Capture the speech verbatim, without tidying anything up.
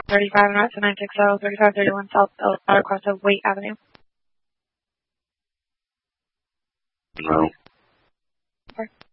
thirty-five North and nine six zero, thirty-five thirty-one South, across of Waite Avenue. No. Okay.